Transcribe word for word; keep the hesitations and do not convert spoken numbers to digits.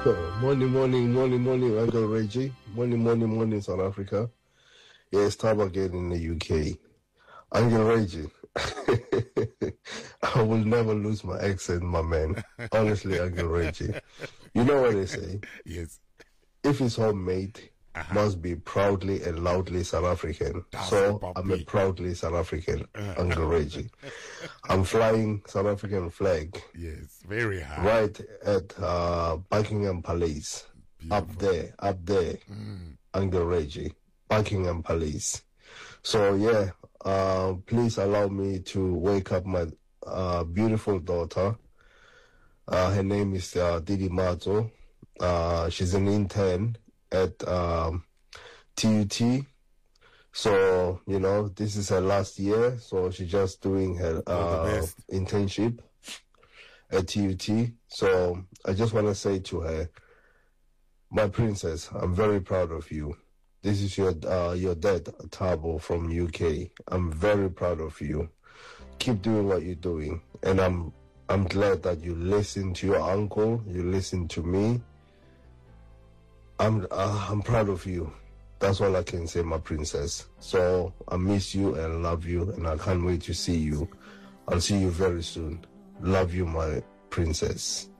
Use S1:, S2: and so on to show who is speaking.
S1: Morning, morning, morning, morning, Uncle Reggie. Morning, morning, morning, South Africa. Yeah, it's time again in the U K. Uncle Reggie. I will never lose my accent, my man. Honestly, Uncle Reggie. You know what they say?
S2: Yes.
S1: If it's homemade,
S2: Uh-huh.
S1: must be proudly and loudly South African.
S2: That's
S1: so
S2: it,
S1: I'm a
S2: Bobby.
S1: proudly South African, Uncle Reggie. I'm flying South African flag.
S2: Yes, very high.
S1: Right at uh, Buckingham Palace.
S2: Beautiful.
S1: Up there, up there,
S2: Mm.
S1: Uncle Reggie, Buckingham Palace. So yeah, uh, please allow me to wake up my uh, beautiful daughter. Uh, her name is uh, Didi Mato. Uh, she's an intern at um, T U T. So, you know, this is her last year. So she's just doing her uh, internship at T U T. So I just want to say to her, my princess, I'm very proud of you. This is your uh, your dad, Tabo, from U K. I'm very proud of you. Keep doing what you're doing. And I'm I'm glad that you listen to your uncle, you listen to me. I'm uh, I'm proud of you. That's all I can say, my princess. So I miss you and love you, and I can't wait to see you. I'll see you very soon. Love you, my princess.